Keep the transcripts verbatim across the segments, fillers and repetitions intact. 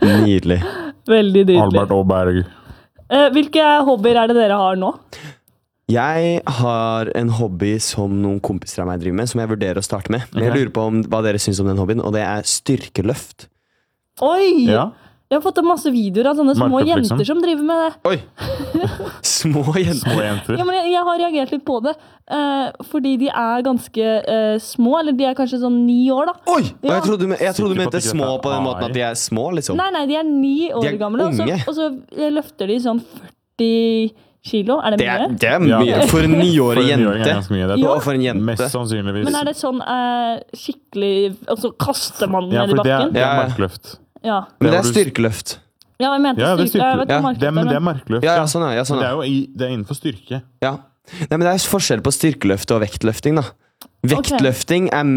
Nydelig. Veldig nydelig. Albert Aaberg. Uh, hvilke hobbyer er det dere har nå? Jeg har en hobby som noen kompiser av meg driver med, som jeg vurderer å starte med. Men jeg Ok. lurer på om, hva dere syns om den hobbyen, og det er styrkeløft. Oi! Ja. Jeg har fått en masse videoer av sånne små Markup, jenter liksom. som driver med det. Oi! Små jenter. Små jenter. Ja, men jeg, jeg har reagert litt på det, eh, fordi de er ganske eh, små, eller de er kanskje sånn ni år da. Oi! Og jeg trodde, du men- jeg trodde du Sikker på mente at det ikke små er på den A I. måten at de er små, liksom. Nei, nei, de er ni år De er gamle, og så, unge. og så eh, løfter de sånn førti kilo. Er det Det er, mye? det er Ja. mye. For en For niårig en niåring er jente. ganske mye. Det Ja. Og for en jente. Mest sannsynligvis. Men er det sånn eh, skikkelig, og så kaster man den ja, ned i for det er, bakken? det er Ja. markløft. Ja. Men det Det er var du- styrkeløft. Ja, jeg mente Ja, det er styrke. Jeg vet styrke. ikke Ja. om Det, men det er markløft. Ja, ja, sånn ja. ja, sånn, Men det ja. er jo i, det er innenfor styrke. ja. Nei, men det er forskjell på styrkeløft og vektløfting, da. Vektløfting er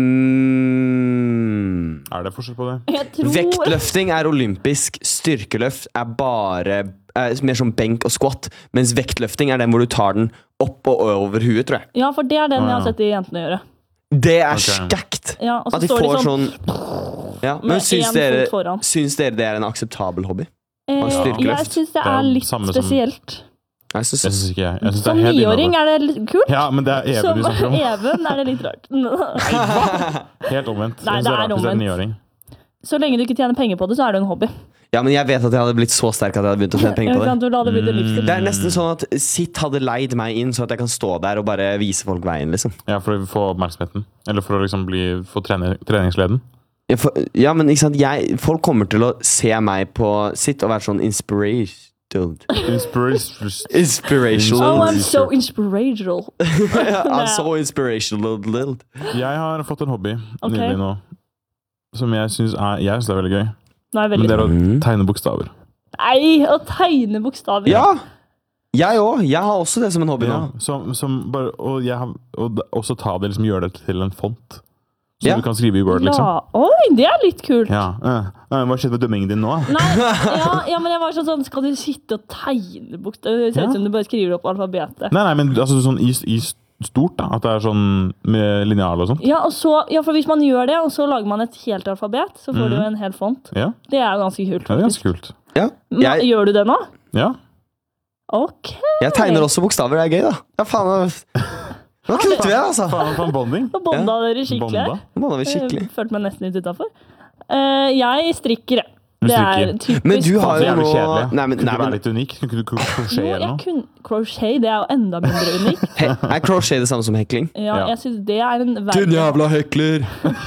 mm, Er det forskjell på det? Jeg tror... Vektløfting er olympisk. Styrkeløft er bare er mer som benk og squat. Mens vektløfting er den hvor du tar den opp og over huet, tror jeg. Ja, for det er den jeg har Ah, ja. sett de jentene gjøre. Det er Ok. skakt! Ja, og så At de står får de sånn, sånn Ja, Men med syns en dere, fot foran. syns dere det er en akseptabel hobby? Eh, styrkeløft. jeg syns det Det er er litt samme som- spesielt. Jeg synes, Jeg syns ikke jeg. jeg synes det Som er helt niåring innenfor. er det litt kult. Ja, men det er Even Som du snakker om. Even er det litt rart. Helt omvendt. Nei, Jeg synes det er rart hvis det er en omvendt. niåring. Så lenge du ikke tjener penger på det, så er det en hobby. ja, men jeg vet at jeg hadde blitt så sterk at jeg hadde begynt å tjene penger på Ikke det. sant? Du hadde blitt en livsstil. Det er nesten sånn at Sitt hadde leid meg inn, så at jeg kan stå der og bare vise folk veien, liksom. Ja, for å få oppmerksomheten. Eller for å liksom bli, få trener, treningsgleden. Ja, for, ja men ikke sant jeg, folk kommer til å se meg på Sitt og være sånn inspirational. Inspiration. Oh, Inspirational. I'm so inspirational. I'm so inspirational. Little. Jeg har fått en hobby Ok. nylig nå som jeg syns er, jeg synes det er veldig gøy. Nei, Men veldig. det er å Mm. tegne bokstaver. Nei, å tegne bokstaver. Ja! Jeg òg. Jeg har også det som en hobby Ja, nå. som, som bare, og, jeg har, og da- også ta det, liksom gjøre det til en font. Så Ja. du kan skrive i Word, liksom. Ja. Oi, det er litt kult. Ja. Eh, eh, Hva skjedde med dømmingen din nå? Nei, ja, ja, men jeg var sånn sånn, skal du sitte og tegne bokstaver? Det ser Ja. ut som du bare skriver opp alfabetet. Nei, nei, men altså sånn i, i stort, da. At det er sånn med linjal og sånt. Ja, og så, ja, for hvis man gjør det, og så lager man et helt alfabet, så får du jo en hel font. Ja, Det er jo ganske kult. ja det er faktisk. ganske kult. Ja. Men, Jeg, Gjør du det nå? Ja. Ok. jeg tegner også bokstaver. Det er gøy, da. Ja, faen. Nå kutter vi, altså. Faen, for en bonding. Da bonda dere skikkelig her. Bonda. Nå må vi skikkelig. Jeg følte meg nesten litt utenfor. Eh, jeg strikker, jeg. Du Det er strikker. typisk. Men du Faen, har så jo jævlig nå kjedelig. Nei, men, Kunne nei, du være men litt unik? Kunne ikke du crochet Jo, eller jeg noe? kun, crochet, det er jo enda mindre unikt. he, er crochet det samme som hekling? Ja, Ja. jeg synes det er en Din verden. jævla hekler!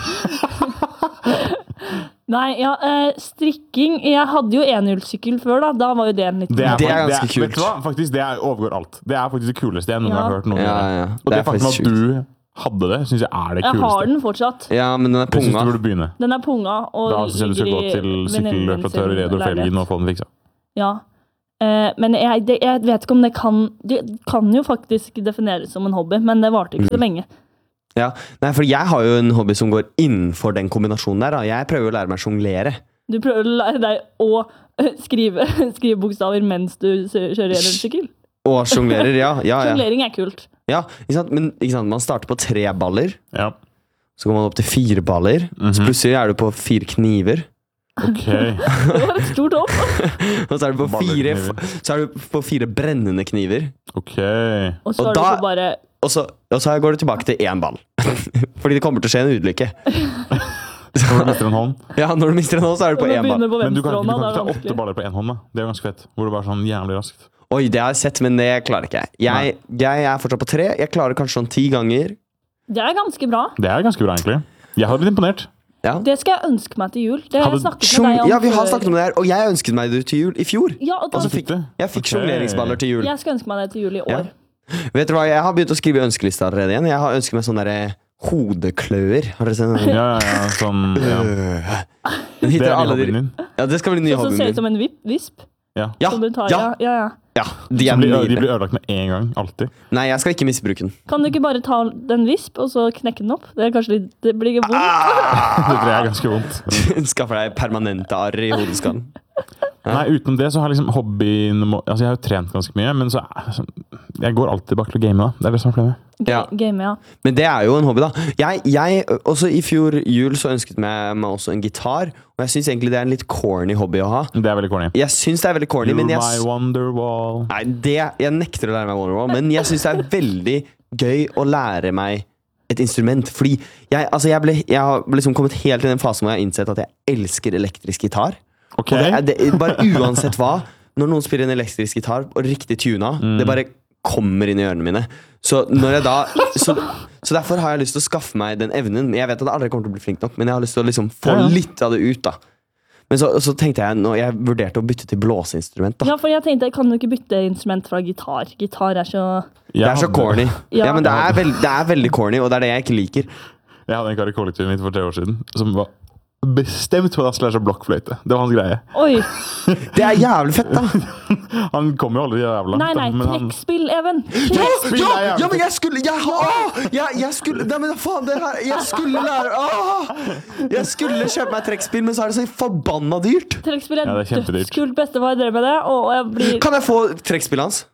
Nei, ja, eh, strikking. Jeg hadde jo enhjulssykkel før, da. Da var jo det en litt Det er, Det er fakt- ganske kult. Vet du hva? Faktisk, det er, overgår alt. Det er faktisk det kuleste jeg noen Ja. gang har hørt noen Ja, gjøre. ja. Og Det det, er faktum faktisk at du hadde det, syns jeg er det Jeg kuleste. har den fortsatt. Ja, men den er Jeg syns du punga. burde begynne. Den er punga og Da syns jeg du skal ligger gå i til venninnen sin sykkelreparatør Reodor Felgen leilighet. og få den fiksa. Ja. Eh, men jeg, det, jeg vet ikke om det kan Det kan jo faktisk defineres som en hobby, men det varte ikke så lenge. Ja. Nei, for jeg har jo en hobby som går innenfor den kombinasjonen der. Da. Jeg prøver å lære meg å sjonglere. Du prøver å lære deg å eh, skrive, skrive bokstaver mens du sø- kjører enhjulssykkel. Og sjonglerer, ja. ja, ja. Sjonglering er kult. ja ikke sant? Men ikke sant? Man starter på tre baller, Ja. så går man opp til fire baller. Så Mhm. plutselig er du på fire kniver. Ok. Det var et stort hopp. Og så er du på fire, Ballerkniver. så er du på fire brennende kniver. Ok. Og så Og er du da- på bare Og så, og så går du tilbake til én ball. Fordi det kommer til å skje en ulykke. Når du mister en hånd. Ja, når du mister en hånd, så er du Når på du én ball. begynner på Men du kan, du venstrehånda, kan da er ikke det ta åtte vanskelig. baller på én hånd, da. Det er ganske fett. Hvor det bare er sånn jævlig raskt. Oi, det har jeg sett, men det klarer ikke jeg. Jeg, jeg er fortsatt på tre. Jeg klarer kanskje sånn ti ganger. Det er ganske bra. Det er ganske bra, egentlig. Jeg hadde blitt imponert. Ja. Det skal jeg ønske meg til jul. Det har jeg Hadde- snakket Sjong- med deg om ja, vi har før. snakket om det her, og jeg ønsket meg det til jul i fjor. Ja, og da, Og så fikk fikk du. jeg fikk Ok. sjongleringsballer til jul. jeg skal ønske meg det til jul i år. Ja. Vet dere hva, jeg har begynt å skrive ønskelista allerede igjen. Jeg har ønsket meg sånne der hodekløer. Har dere sett den? Ja, ja, ja. Sånn ja. Den Det hitter er alle hobbyen de. din. Ja, det skal bli nye Så ser hobbyen det ut min. som en vip, visp. Ja. Ja, Som du tar, ja, ja, ja, ja. ja, de er Som blir, de nydelige. blir ødelagt med en gang. Alltid. Nei, jeg skal ikke misbruke den. Kan du ikke bare ta den visp, og så knekke den opp? Det er kanskje litt, det blir vondt. Ah! Det tror jeg er ganske vondt. Skaffer deg permanente arr i hodeskallen. Nei, utenom det så har liksom hobbyen må- Altså, jeg har jo trent ganske mye, men så er- så- Jeg går alltid tilbake til å game, da. Det er det som er problemet. Ja. Game, ja. Men det er jo en hobby, da. Jeg, jeg, også I fjor jul så ønsket jeg meg også en gitar. Og jeg syns egentlig det er en litt corny hobby å ha. Det er veldig corny. Jeg synes det er veldig corny, You're men jeg, my Wonderwall. nei, det, jeg nekter å lære meg Wonderwall. Men jeg syns det er veldig gøy å lære meg et instrument. Fordi jeg, altså jeg, ble, jeg har liksom kommet helt i den fasen hvor jeg har innsett at jeg elsker elektrisk gitar. Ok. Og det er, det, bare uansett hva, når noen spiller en elektrisk gitar og riktig tuna, Mm. det bare kommer inn i ørene mine. Så, når jeg da, så, så derfor har jeg lyst til å skaffe meg den evnen. Jeg vet at jeg aldri kommer til å bli flink nok, men jeg har lyst til å liksom få Ja, ja. litt av det ut. da Men så, så tenkte jeg, når jeg vurderte å bytte til blåseinstrument da. Ja, for jeg tenkte, kan du ikke bytte instrument fra gitar? Gitar er så... Det er så corny. Ja. Ja, men det er, veld, det er veldig corny, og det er det jeg ikke liker. Jeg hadde en kar i kollektivet mitt for tre år siden som var bestemt på at slash blokkfløyte. Det var hans greie. Oi! Det er jævlig fett, da. Han kom jo aldri jævla Nei, nei, men han- trekkspill, Even! Ja, Trekkspill ja, er jævlig ja, men jeg skulle Jeg, ah, jeg, jeg skulle Nei, men faen, det her Jeg skulle lære ah, Jeg skulle kjøpe meg trekkspill, men så er det så forbanna dyrt. Trekkspill er, Ja, det er kjempedyrt. dødskult. Bestefar drev med det, og jeg blir... Kan jeg få trekkspillet hans?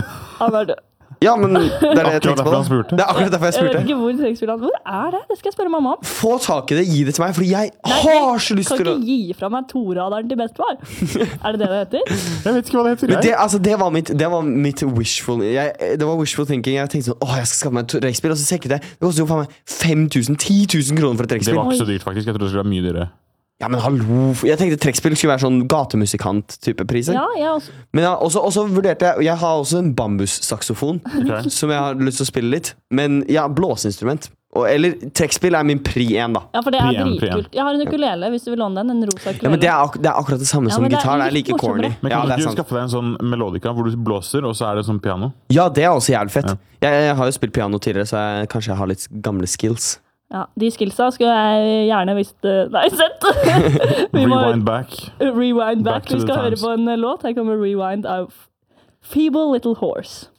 Han er død. Ja, men det er det jeg Akkurat tenkte på. derfor han spurte. Det er akkurat derfor jeg Jeg vet spurte. ikke hvor trekkspill han... Hvor er det? Det skal jeg spørre mamma om. Få tak i det, gi det til meg, fordi jeg Nei, har så lyst kan til å ikke gi fra meg toradaren til bestefar. Er det det det heter? Jeg vet ikke hva det heter. Men det, jeg. altså, det, var mitt, det var mitt wishful jeg, Det var wishful thinking. Jeg tenkte sånn, åh, jeg skal skaffe meg et trekkspill. Og så sjekket jeg. Det koster jo faen meg fem tusen, ti tusen kroner for et Det trekkspill. var ikke så dyrt, faktisk. Jeg trodde det skulle være mye dyrere. Ja, men hallo. Jeg tenkte trekkspill skulle være sånn gatemusikant-type priser. Ja, jeg også. Men jeg, også, også vurderte jeg Jeg har også en bambussaksofon Ok. som jeg har lyst til å spille litt. Men ja, blåseinstrument. Og, eller trekkspill er min pri én, da. Ja, for det er Pri en, pri en. dritkult. Jeg har en ukulele, hvis du vil låne den. En rosa ukulele. Ja, men det er, ak det er akkurat det samme Ja, som men det er gitar. Det er litt like corny. morsommere. Men Ja, kan det du er ikke sant. skaffe deg en sånn melodika hvor du blåser, og så er det sånn piano? Ja, det er også jævlig fett. Ja. Jeg, jeg har jo spilt piano tidligere, så jeg, kanskje jeg har litt gamle skills. Ja, de skillsa skulle jeg gjerne visst uh, Nei, sett! Vi må Rewind back. rewind back. Back to Vi the skal høre times. på en uh, låt. Her kommer Rewind av Feeble Little Horse.